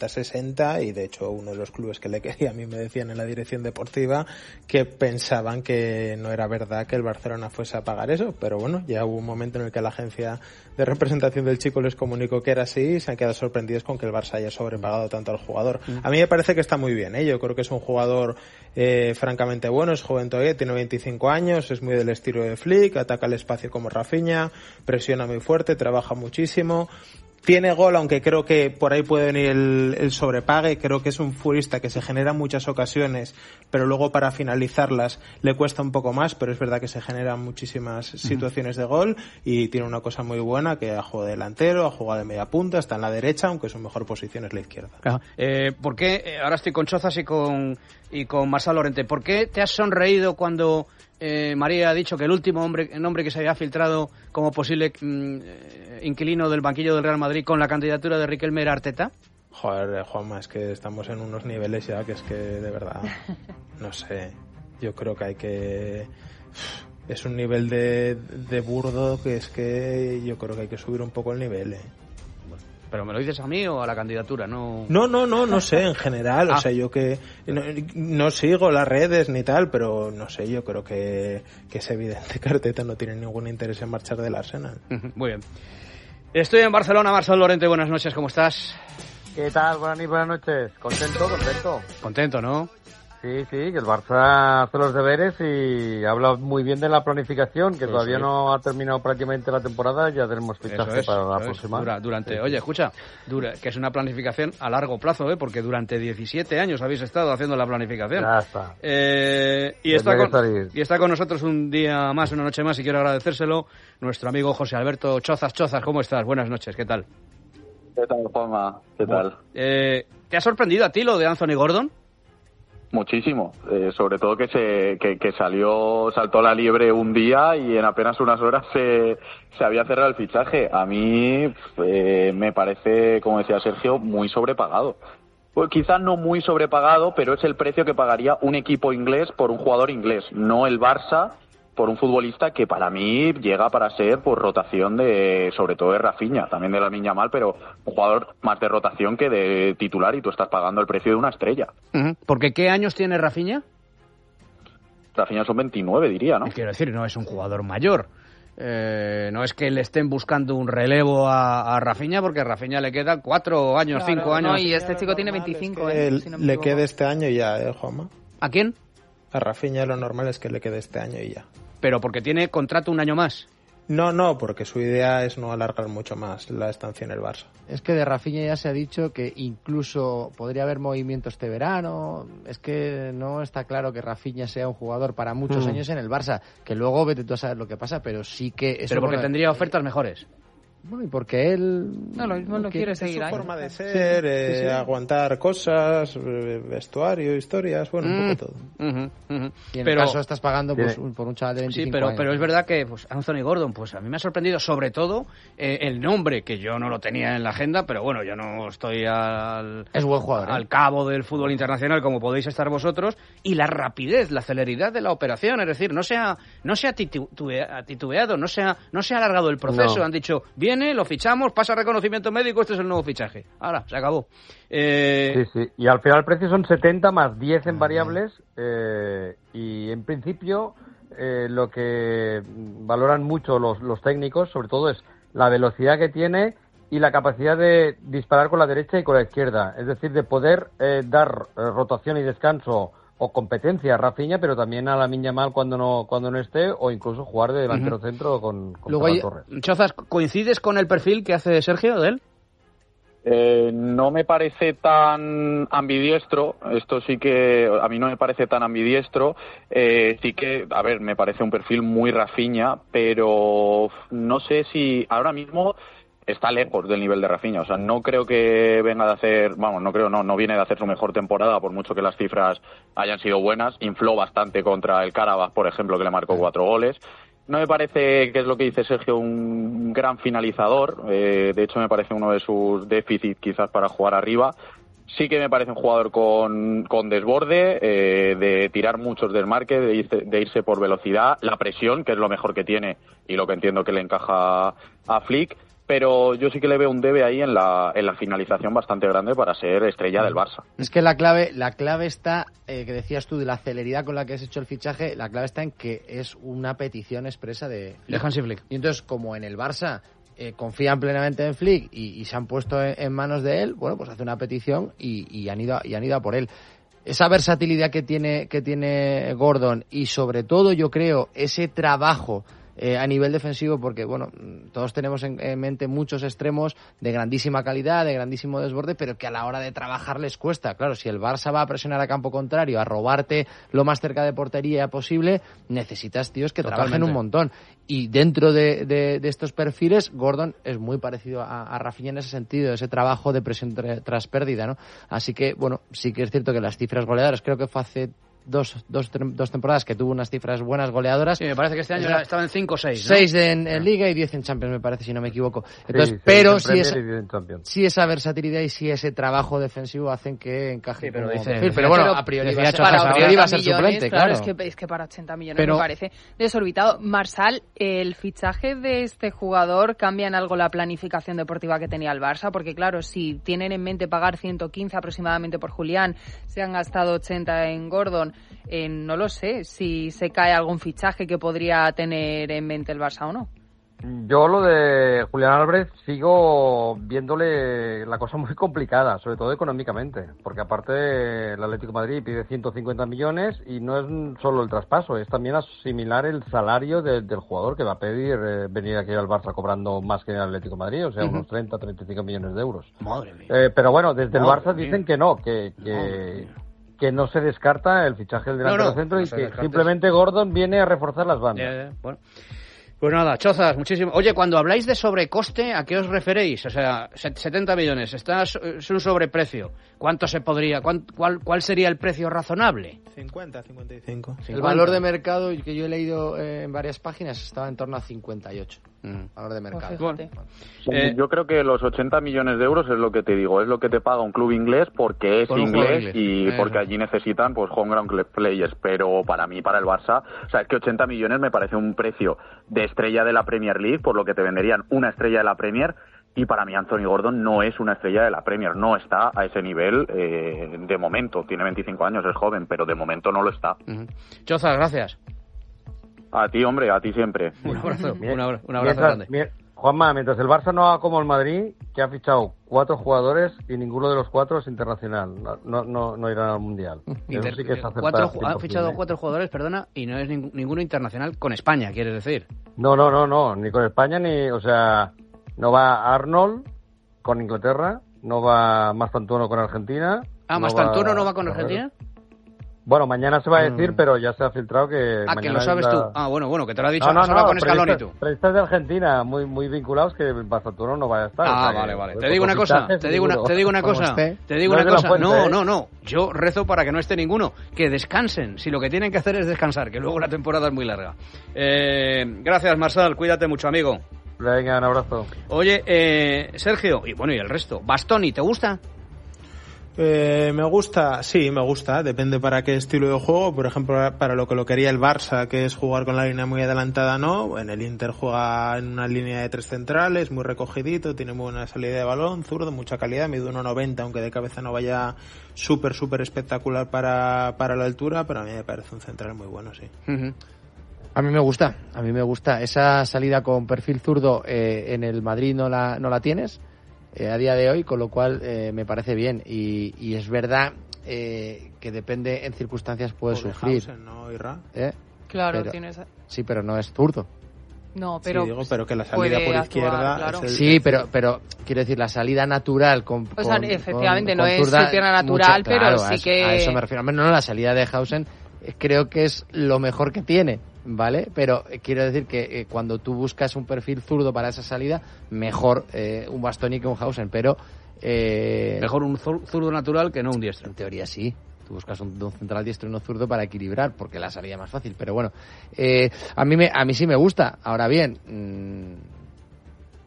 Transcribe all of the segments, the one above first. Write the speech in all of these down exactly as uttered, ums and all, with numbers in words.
cincuenta sesenta, y de hecho uno de los clubes que le quería a mí me decían en la dirección deportiva que pensaban que no era verdad que el Barcelona fuese a pagar eso, pero bueno, ya hubo un momento en el que la agencia de representación del chico les comunicó que era así y se han quedado sorprendidos con que el Barça haya sobrepagado tanto al jugador. A mí me parece que está muy bien, ¿eh? Yo creo que es un jugador eh, francamente bueno, es joven todavía, tiene veinticinco años, es muy del estilo de Flick, ataca el espacio como Rafinha, presiona muy fuerte, trabaja muchísimo. Tiene gol, aunque creo que por ahí puede venir el, el sobrepague. Creo que es un futbolista que se genera en muchas ocasiones, pero luego para finalizarlas le cuesta un poco más, pero es verdad que se generan muchísimas situaciones de gol y tiene una cosa muy buena, que ha jugado de delantero, ha jugado de media punta, está en la derecha, aunque su mejor posición es la izquierda. Claro. Eh, ¿Por qué, eh, ahora estoy con Chozas y con, y con Marçal Llorente, ¿por qué te has sonreído cuando eh, María ha dicho que el último hombre, nombre que se había filtrado como posible mm, inquilino del banquillo del Real Madrid con la candidatura de Riquelme era Arteta? Joder, Juanma, es que estamos en unos niveles ya que es que de verdad, no sé, yo creo que hay que... Es un nivel de, de burdo que es que yo creo que hay que subir un poco el nivel, ¿eh? ¿Pero me lo dices a mí o a la candidatura? No, no, no, no, no sé, en general, ah. o sea, yo que no, no sigo las redes ni tal, pero no sé, yo creo que, que es evidente que Arteta no tiene ningún interés en marchar del Arsenal. Muy bien. Estoy en Barcelona, Marçal Llorente, buenas noches, ¿cómo estás? ¿Qué tal? Buenas, buenas noches. ¿Contento? Contento. Contento, ¿no? Sí, sí, que el Barça hace los deberes y habla muy bien de la planificación, que sí, todavía sí. no ha terminado prácticamente la temporada, ya tenemos fichaje es, para la próxima. Dura, durante, sí. Oye, escucha, dura, que es una planificación a largo plazo, ¿eh? Porque durante diecisiete años habéis estado haciendo la planificación. Ya está. Eh, y, está con, y está con nosotros un día más, una noche más, y quiero agradecérselo, nuestro amigo José Alberto Chozas. Chozas, ¿cómo estás? Buenas noches, ¿qué tal? ¿Qué tal, Juanma? ¿Qué bueno, tal? Eh, ¿Te ha sorprendido a ti lo de Anthony Gordon? Muchísimo, eh, sobre todo que se que, que salió, saltó la liebre un día y en apenas unas horas se, se había cerrado el fichaje. A mí eh, me parece, como decía Sergio, muy sobrepagado. Pues quizás no muy sobrepagado, pero es el precio que pagaría un equipo inglés por un jugador inglés, no el Barça por un futbolista que para mí llega para ser por rotación de, sobre todo de Rafinha, también de Lamine Yamal, pero un jugador más de rotación que de titular, y tú estás pagando el precio de una estrella. Uh-huh. ¿Porque qué años tiene Rafinha? Rafinha son veintinueve, diría, ¿no? Quiero decir, no es un jugador mayor. Eh, no es que le estén buscando un relevo a, a Rafinha, porque a Rafinha le quedan cuatro años, claro, cinco años. No, y este chico tiene veinticinco. Es que eh, si no le queda este año ya, ¿eh, Juanma? ¿A quién? A Rafinha lo normal es que le quede este año y ya. ¿Pero porque tiene contrato un año más? No, no, porque su idea es no alargar mucho más la estancia en el Barça. Es que de Rafinha ya se ha dicho que incluso podría haber movimiento este verano. Es que no está claro que Rafinha sea un jugador para muchos mm. años en el Barça. Que luego vete tú a saber lo que pasa, pero sí que... Es pero porque bueno, tendría ofertas mejores. Bueno, y porque él... No, lo mismo no quiere seguir ahí. Es su forma de ser, sí, eh, sí, sí. aguantar cosas, vestuario, historias, bueno, mm. un poco todo. Uh-huh, uh-huh. Y en pero, el caso estás pagando pues, un, por un chaval de veinticinco sí, pero, años. pero es verdad que pues, Anthony Gordon, pues a mí me ha sorprendido sobre todo eh, el nombre, que yo no lo tenía en la agenda, pero bueno, yo no estoy al, es buen jugador, al ¿eh? cabo del fútbol internacional como podéis estar vosotros, y la rapidez, la celeridad de la operación, es decir, no se ha, no se ha titubea, titubeado, no se ha, no se ha alargado el proceso, no. Han dicho, viene, lo fichamos, pasa reconocimiento médico, este es el nuevo fichaje. Ahora, se acabó. Eh... Sí, sí. Y al final el precio son setenta más diez en variables eh, y en principio eh, lo que valoran mucho los, los técnicos, sobre todo, es la velocidad que tiene y la capacidad de disparar con la derecha y con la izquierda. Es decir, de poder eh, dar eh, rotación y descanso o competencia a Rafinha, pero también a Lamine Yamal cuando no cuando no esté, o incluso jugar de delantero uh-huh. centro con, con Luego, Ferran Torres. Chozas, ¿coincides con el perfil que hace Sergio de él? Eh, no me parece tan ambidiestro, esto sí que a mí no me parece tan ambidiestro, eh, sí que, a ver, me parece un perfil muy Rafinha, pero no sé si ahora mismo está lejos del nivel de Rafinha, o sea, no creo que venga de hacer, vamos, no creo, no, no viene de hacer su mejor temporada, por mucho que las cifras hayan sido buenas, infló bastante contra el Karabakh, por ejemplo, que le marcó cuatro goles. No me parece, que es lo que dice Sergio, un gran finalizador, eh, de hecho me parece uno de sus déficits quizás para jugar arriba. Sí que me parece un jugador con, con desborde, eh, de tirar muchos desmarques, de irse, de irse por velocidad, la presión, que es lo mejor que tiene y lo que entiendo que le encaja a Flick. pero yo sí que le veo un debe ahí en la, en la finalización bastante grande para ser estrella del Barça. Es que la clave, la clave está, eh, que decías tú, de la celeridad con la que has hecho el fichaje, la clave está en que es una petición expresa de, de Hansi Flick. Y entonces, como en el Barça eh, confían plenamente en Flick y, y se han puesto en, en manos de él, bueno, pues hace una petición y, y, han ido, y han ido a por él. Esa versatilidad que tiene, que tiene Gordon y sobre todo, yo creo, ese trabajo Eh, a nivel defensivo, porque bueno, todos tenemos en, en mente muchos extremos de grandísima calidad, de grandísimo desborde, pero que a la hora de trabajar les cuesta. Claro, si el Barça va a presionar a campo contrario, a robarte lo más cerca de portería posible, necesitas tíos que Totalmente. trabajen un montón. Y dentro de, de, de estos perfiles, Gordon es muy parecido a, a Rafinha en ese sentido, ese trabajo de presión tra- tras pérdida, ¿no? Así que, bueno, sí que es cierto que las cifras goleadoras, creo que fue hace Dos, dos, dos temporadas que tuvo unas cifras buenas goleadoras. Sí, me parece que este año era, estaba en cinco o seis, ¿no? seis en, en Liga y diez en Champions, me parece, si no me equivoco. Entonces, sí, pero si esa, si esa versatilidad y si ese trabajo defensivo hacen que encaje. Sí, pero, como dice, perfil. Pero bueno, a priori va a ser, para a priori va a ser millones, suplente, claro. claro. Es que, es que para ochenta millones pero, me parece desorbitado. Marsal, ¿el fichaje de este jugador cambia en algo la planificación deportiva que tenía el Barça? Porque claro, si tienen en mente pagar ciento quince aproximadamente por Julián, se han gastado ochenta en Gordon, eh, no lo sé si se cae algún fichaje que podría tener en mente el Barça o no. Yo lo de Julián Álvarez sigo viéndole la cosa muy complicada, sobre todo económicamente, porque aparte el Atlético de Madrid pide ciento cincuenta millones y no es solo el traspaso, es también asimilar el salario de, del jugador que va a pedir eh, venir aquí al Barça cobrando más que el Atlético de Madrid, o sea, uh-huh. unos treinta, treinta y cinco millones de euros. Madre mía. Eh, pero bueno, desde Madre el Barça mía. dicen que no, que... que que no se descarta el fichaje del delantero no, no, centro no y se que descartes. simplemente Gordon viene a reforzar las bandas. Ya, ya, bueno. Pues nada, Chozas, muchísimo. Oye, cuando habláis de sobrecoste, ¿a qué os referéis? O sea, setenta millones, está, es un sobreprecio. ¿Cuánto se podría, cuál, cuál, cuál sería el precio razonable? cincuenta, cincuenta y cinco. El valor de mercado que yo he leído en varias páginas estaba en torno a cincuenta y ocho. Mm. Valor de mercado. Bueno, eh, yo creo que los ochenta millones de euros es lo que te digo, es lo que te paga un club inglés porque es inglés, inglés y eh, porque allí necesitan pues home ground players, pero para mí, para el Barça, o sea, es que ochenta millones me parece un precio de estrella de la Premier League, por lo que te venderían una estrella de la Premier, y para mí Anthony Gordon no es una estrella de la Premier, no está a ese nivel eh, de momento, tiene veinticinco años, es joven, pero de momento no lo está. Uh-huh. Chozas, gracias. A ti, hombre, a ti siempre. Un abrazo, un abrazo, un abrazo mientras, grande. Mi, Juanma, mientras el Barça no haga como el Madrid, que ha fichado cuatro jugadores y ninguno de los cuatro es internacional, no, no, no, no irán al Mundial. Inter- Eso sí que es cuatro, ha fichado cuatro jugadores, perdona, y no es ning- ninguno internacional con España, quieres decir. No, no, no, no, ni con España, ni, o sea, no va Arnold con Inglaterra, no va Mastantuono con Argentina. Ah, no ¿Mastantuono va... no va con Argentina? Bueno, mañana se va a decir, Mm. pero ya se ha filtrado que... Ah, que lo sabes la... tú. Ah, bueno, bueno, que te lo ha dicho. No, no, se va no, con Scaloni tú. Periodistas de Argentina, muy muy vinculados, que Mastantuono no vaya a estar. Ah, o sea, vale, que, vale. pues, Te digo una cosa, fichajes, te digo una, seguro. te digo una cosa, esté. te digo No una es de la cosa. fuente, No, ¿eh? no, no. Yo rezo para que no esté ninguno. Que descansen. Si lo que tienen que hacer es descansar, que luego la temporada es muy larga. Eh, gracias, Marsal. Cuídate mucho, amigo. Venga, un abrazo. Oye, eh, Sergio, y bueno, y el resto. Bastoni, ¿te gusta? Eh, me gusta, sí, me gusta, depende para qué estilo de juego. Por ejemplo, para lo que lo quería el Barça, que es jugar con la línea muy adelantada, no. En el Inter juega en una línea de tres centrales, muy recogidito, tiene muy buena salida de balón, zurdo, mucha calidad, mide uno noventa, aunque de cabeza no vaya súper, súper espectacular para, para la altura, pero a mí me parece un central muy bueno, sí. Uh-huh. A mí me gusta, a mí me gusta. Esa salida con perfil zurdo eh, en el Madrid no la, no la tienes. Eh, a día de hoy, con lo cual eh, me parece bien y, y es verdad eh, que depende en circunstancias puede sufrir. Hausen, ¿no, Irra? ¿Eh? Claro, pero, tienes... Sí, pero no es zurdo. No, pero... Sí, digo, pero que la salida por actuar, izquierda... claro. Es el, Sí, pero pero quiero decir, la salida natural con... O sea, con efectivamente, con, no con es zurda, su pierna natural, mucho, pero claro, sí a eso, que... A eso me refiero. No, no, la salida de Hausen eh, creo que es lo mejor que tiene, ¿vale? Pero eh, quiero decir que eh, cuando tú buscas un perfil zurdo para esa salida, mejor eh, un Bastoni que un Hausen, pero... Eh, Mejor un zurdo natural que no un diestro. En teoría sí. Tú buscas un, un central diestro y no zurdo para equilibrar, porque la salida es más fácil. Pero bueno, eh, a mí me, a mí sí me gusta. Ahora bien, mmm,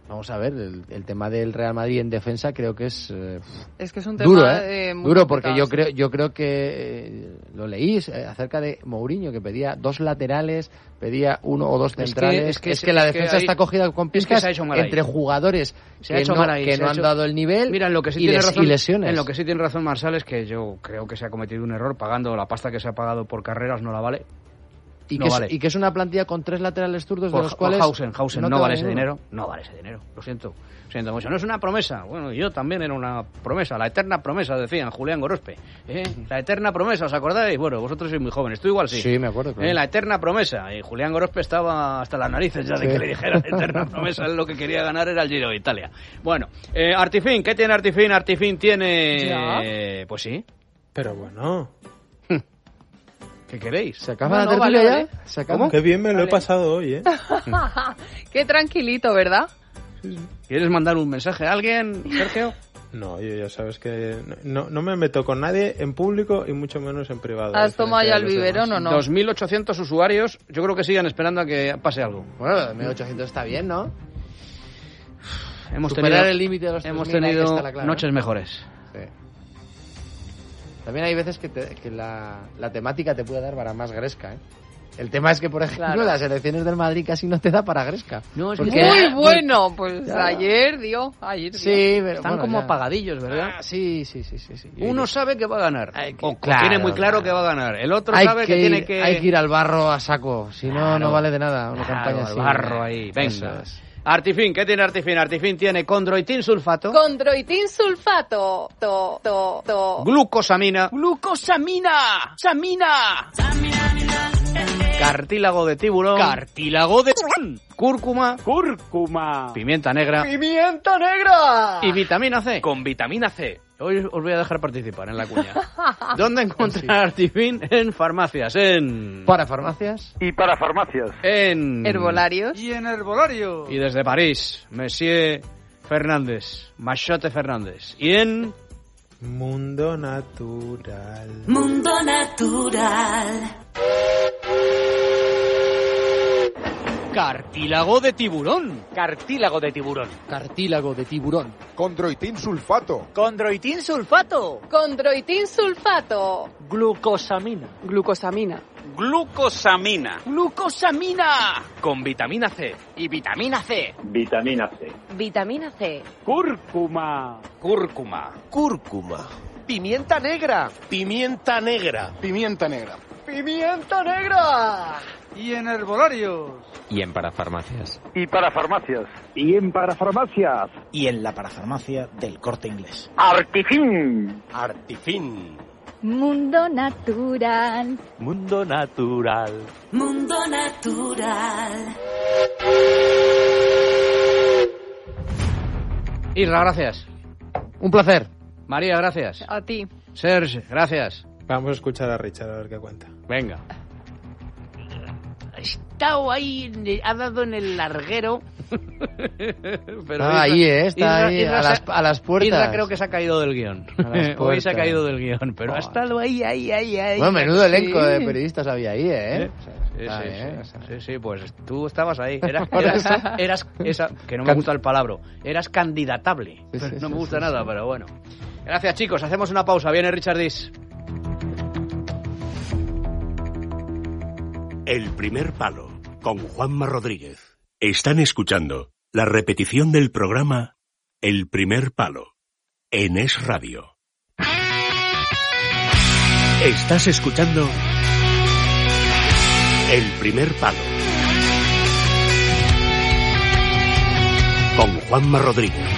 Vamos a ver, el, el tema del Real Madrid en defensa creo que es eh, es que es un tema duro, ¿eh? eh, muy duro porque complicado, yo creo yo creo que eh, lo leí eh, acerca de Mourinho, que pedía dos laterales, pedía uno o dos centrales. Es que, es que, es que la es defensa que ahí, está cogida con pinzas es que entre jugadores se que ha hecho no, mal ahí, que no ha han hecho... dado el nivel. Mira, en lo que sí y, tiene les, razón, y lesiones. En lo que sí tiene razón Marsal es que yo creo que se ha cometido un error pagando la pasta que se ha pagado por carreras, no la vale. Y, no que vale. es, y que es una plantilla con tres laterales zurdos Por, de los cuales Hausen, Hausen no, no vale ese ninguno. dinero, no vale ese dinero, lo siento, lo siento mucho. No es una promesa, bueno, yo también era una promesa, la eterna promesa, decían Julián Gorospe, ¿eh? La eterna promesa, ¿os acordáis? Bueno, vosotros sois muy jóvenes, tú igual sí. Sí, me acuerdo. Claro. ¿Eh? La eterna promesa, y Julián Gorospe estaba hasta las narices ya de sí. que le dijeran eterna promesa, él lo que quería ganar era el Giro de Italia. Bueno, eh, Artifin, ¿qué tiene Artifin? Artifin tiene... ¿Ya? Pues sí. Pero bueno... ¿Qué queréis? ¿Se acaba No, la no, tertulia vale, ya? vale. ¿Se acaba? ¿Cómo? Qué bien me lo Vale. he pasado hoy, ¿eh? Qué tranquilito, ¿verdad? ¿Quieres mandar un mensaje a alguien, Sergio? No, yo ya sabes que no, no me meto con nadie en público y mucho menos en privado. a ¿Has tomado diferencia ya de el los biberón demás. o no? dos mil ochocientos usuarios, yo creo que sigan esperando a que pase algo. Bueno, dos mil ochocientos está bien, ¿no? Hemos Superar tenido, el límite de los hemos tres mil, ahí tenido está la clave, noches ¿no? mejores. Sí. También hay veces que, te- que la, la temática te puede dar para más gresca, ¿eh? El tema es que, por ejemplo, Claro. las elecciones del Madrid casi no te da para gresca. No, es Porque- Muy bueno, pues Ya. ayer dio, ayer dio. Sí, pero Están bueno, como ya. apagadillos, ¿verdad? Ah, sí, sí, sí, sí, sí. Uno sabe que va a ganar, Hay que- o claro, tiene muy claro claro. que va a ganar. El otro hay sabe que, que tiene ir, que... hay que ir al barro a saco, si no, Claro. no vale de nada una Claro, campaña al así. barro ahí, venga. Eso es. Artifin, ¿qué tiene Artifin? Artifin tiene condroitin sulfato, Condroitin sulfato, to, to, to. glucosamina, glucosamina, samina, cartílago de tiburón, cartílago de cúrcuma, Cúrcuma. pimienta negra ¡Pimienta negra! y vitamina C. Con vitamina C. Hoy os voy a dejar participar en la cuña. ¿Dónde encontrar Artifin? En farmacias, en... Para farmacias. Y para farmacias. en... Herbolarios. Y en herbolario. Y desde París, Monsieur Fernández, Machote Fernández. Y en... Mundo natural. Mundo natural. Cartílago de tiburón. Cartílago de tiburón. Cartílago de tiburón. Condroitin sulfato. Condroitin sulfato. Condroitin sulfato. Glucosamina. Glucosamina. Glucosamina. Glucosamina. Con vitamina C. Y vitamina C. Vitamina C. Vitamina C. Cúrcuma. Cúrcuma. Cúrcuma. Pimienta negra. Pimienta negra. Pimienta negra. ¡Pimienta negra! Y en herbolarios. Y en parafarmacias. Y para farmacias. Y en parafarmacias. Y en la parafarmacia del Corte Inglés. Artifin. Artifin. Mundo natural. Mundo natural. Mundo natural. Isra, gracias. Un placer. María, gracias. A ti. Serge, gracias. Vamos a escuchar a Richard a ver qué cuenta. Venga. Ha estado ahí, en el- ha dado en el larguero. Pero Ah, ahí, ¿eh? Está Isra- ahí, Isra a se- las, a las puertas. Isra creo que se ha caído del guión. A las Hoy se ha puertas. caído del guión, pero ha Joder. estado ahí, ahí, ahí, ahí. Bueno, menudo Sí. elenco de periodistas había ahí, ¿eh? Sí, Ah, sí, ¿eh? sí, sí, sí, pues tú estabas ahí. Eras, Por eras, eso. eras- esa, que no me Can- gusta el palabra, eras candidatable. Sí, sí, no me sí, gusta sí, nada, sí. pero bueno. Gracias, chicos. Hacemos una pausa. Viene Richard Dis. El primer palo, con Juanma Rodríguez. Están escuchando la repetición del programa El primer palo, en Es Radio. Estás escuchando El primer palo, con Juanma Rodríguez.